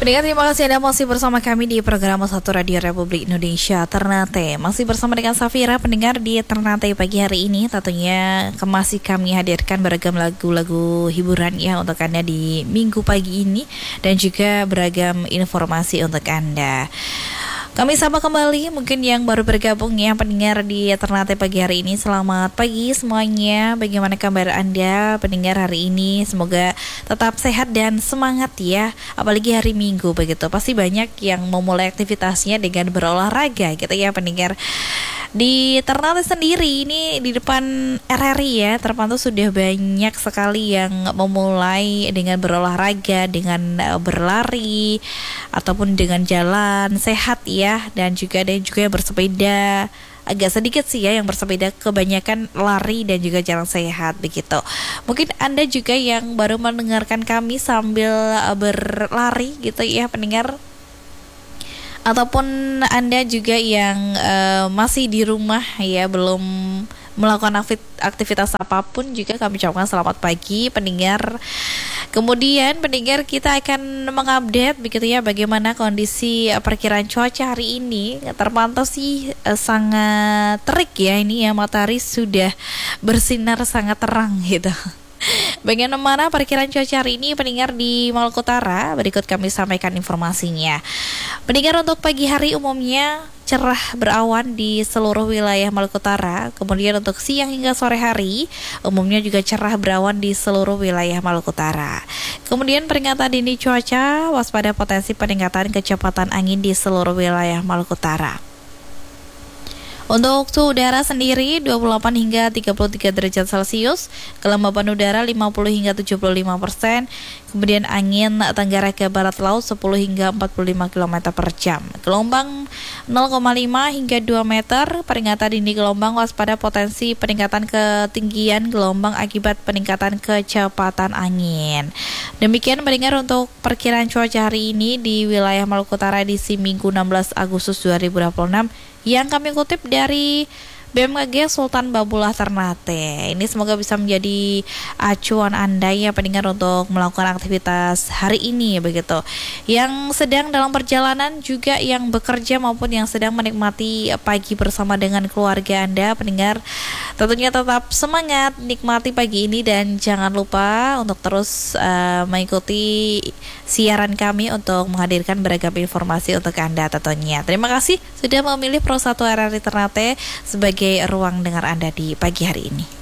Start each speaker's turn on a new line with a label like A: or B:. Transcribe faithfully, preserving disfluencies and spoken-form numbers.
A: Pendengar, terima kasih Anda masih bersama kami di program Satu Radio Republik Indonesia Ternate. Masih bersama dengan Safira, pendengar di Ternate pagi hari ini. Tentunya masih kami hadirkan beragam lagu-lagu hiburan ya untuk Anda di minggu pagi ini. Dan juga beragam informasi untuk Anda. Kami sapa kembali mungkin yang baru bergabung ya pendengar di Ternate pagi hari ini. Selamat pagi semuanya. Bagaimana kabar Anda pendengar hari ini? Semoga tetap sehat dan semangat ya. Apalagi hari Minggu begitu. Pasti banyak yang memulai aktivitasnya dengan berolahraga gitu ya pendengar. Di Ternate sendiri ini di depan R R I ya terpantau sudah banyak sekali yang memulai dengan berolahraga, dengan uh, berlari ataupun dengan jalan sehat ya, dan juga ada juga yang bersepeda. Agak sedikit sih ya yang bersepeda, kebanyakan lari dan juga jalan sehat begitu. Mungkin Anda juga yang baru mendengarkan kami sambil uh, berlari gitu ya pendengar, ataupun Anda juga yang uh, masih di rumah ya belum melakukan aktivitas apapun, juga kami ucapkan selamat pagi pendengar. Kemudian pendengar, kita akan mengupdate begitu ya bagaimana kondisi perkiraan cuaca hari ini. Terpantau sih uh, sangat terik ya ini ya, matahari sudah bersinar sangat terang gitu. Bagaimana perkiraan cuaca hari ini pendengar di Maluku Utara? Berikut kami sampaikan informasinya. Pendengar, untuk pagi hari umumnya cerah berawan di seluruh wilayah Maluku Utara. Kemudian untuk siang hingga sore hari umumnya juga cerah berawan di seluruh wilayah Maluku Utara. Kemudian peringatan dini cuaca, waspada potensi peningkatan kecepatan angin di seluruh wilayah Maluku Utara. Untuk suhu udara sendiri dua puluh delapan hingga tiga puluh tiga derajat Celcius, kelembaban udara lima puluh hingga tujuh puluh lima persen, kemudian angin tenggara ke barat laut sepuluh hingga empat puluh lima kilometer per jam. Gelombang nol koma lima hingga dua meter, peringatan dini gelombang, waspada potensi peningkatan ketinggian gelombang akibat peningkatan kecepatan angin. Demikian pendengar untuk perkiraan cuaca hari ini di wilayah Maluku Utara edisi Minggu enam belas Agustus dua ribu dua puluh enam yang kami kutip dari B M K G Sultan Babullah Ternate. Ini semoga bisa menjadi acuan Anda ya pendengar untuk melakukan aktivitas hari ini begitu. Yang sedang dalam perjalanan, juga yang bekerja maupun yang sedang menikmati pagi bersama dengan keluarga Anda pendengar, tentunya tetap semangat nikmati pagi ini dan jangan lupa untuk terus uh, mengikuti siaran kami untuk menghadirkan beragam informasi untuk Anda tentunya. Terima kasih sudah memilih Pro satu R R I Ternate sebagai ruang dengar Anda di pagi hari ini.